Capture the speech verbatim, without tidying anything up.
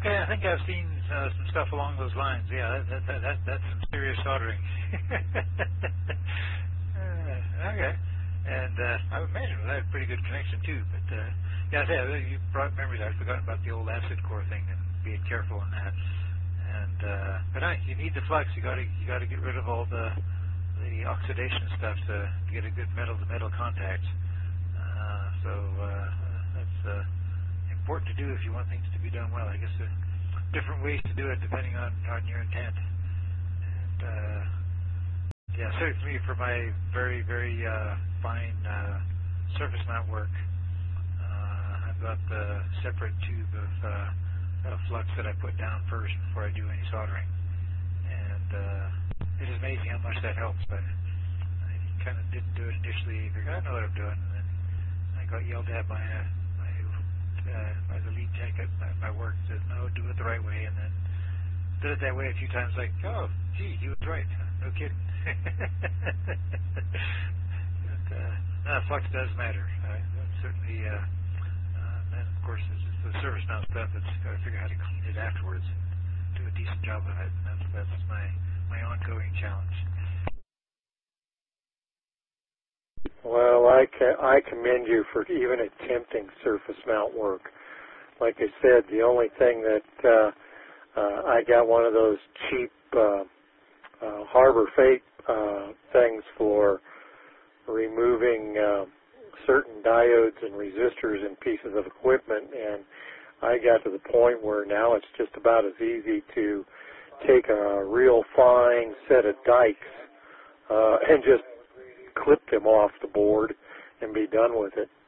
Okay, I think I've seen uh, some stuff along those lines. Yeah, that, that, that, that that's some serious soldering. uh, okay, and uh, I would imagine that had a pretty good connection too. But uh, yeah, I say you brought memories. I'd forgotten about the old acid core thing and being careful on that. And uh, but no, you need the flux. You got to you got to get rid of all the the oxidation stuff to get a good metal-to-metal contact. Uh, so uh, that's uh, important to do if you want things to be done well. I guess uh, different ways to do it depending on, on your intent. And uh, yeah, certainly for my very, very uh, fine uh, surface mount work, uh, I've got the separate tube of uh, uh, flux that I put down first before I do any soldering. And uh, it is amazing how much that helps, but I kind of didn't do it initially. I figured, I know what I'm doing, and then I got yelled at by, uh, my, uh, by the lead tech at my, my work. Said, no, do it the right way, and then did it that way a few times, like, oh, gee, he was right. No kidding. But, uh, no, flux does matter. Uh, certainly, uh, uh, and of course, it's the surface mount stuff. It's got to figure out how to clean it afterwards and do a decent job of it. And that's, that's my my ongoing challenge. Well, I, ca- I commend you for even attempting surface mount work. Like I said, the only thing that uh, uh, I got one of those cheap uh, uh, Harbor Freight uh, things for removing uh, certain diodes and resistors and pieces of equipment, and I got to the point where now it's just about as easy to take a real fine set of dikes uh, and just clip them off the board and be done with it.